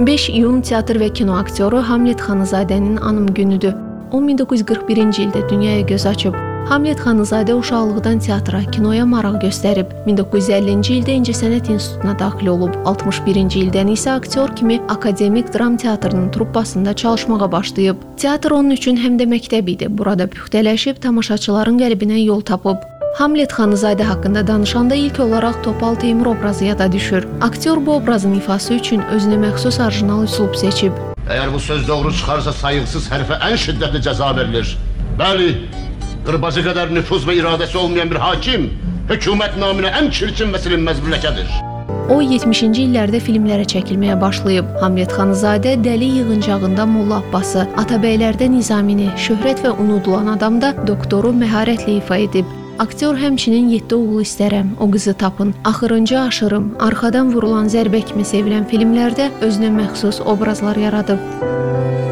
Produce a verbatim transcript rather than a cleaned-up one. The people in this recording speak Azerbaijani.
beş iyun teatr və kino aktyoru Hamlet Xanızadənin anım günüdür. O min doqquz yüz qırx birinci ildə dünyaya göz açıb. Hamlet Xanızadə uşaqlıqdan teatra, kinoya maraq göstərib. min doqquz yüz əllinci ildə İncəsənət İnstitutuna daxil olub. altmış birinci ildən isə aktyor kimi Akademik Dram Teatrının truppasında çalışmağa başlayıb. Teatr onun üçün həm də məktəb idi. Burada püxtələşib tamaşaçıların qəlbinə yol tapıb. Hamlet Xanızadə haqqında danışanda ilk olaraq Topal Teymur obrazı yada düşür. Aktyor bu obrazın ifası üçün özünə məxsus orijinal üslub seçib. Eğer bu söz doğru çıkarsa sayıksız herife en şiddetli ceza verilir. Bəli, qırbacı kadar nüfuz ve iradesi olmayan bir hakim, hükümet namına en çirkin ve silinmez bir lekedir. O yetmişinci illərdə filmlərə çəkilməyə başlayıb. Hamlet Xanızadə Dəli Yığıncağında Molla Abbası, Atabəylərdə Nizamini, Şöhrət və Unudulan Adamda doktoru məharətlə ifa edib. Aktyor həmçinin yeddi oğlu istərəm, o qızı tapın, axırıncı aşırım, arxadan vurulan zərbə kimi sevilən filmlərdə özünə məxsus obrazlar yaradıb.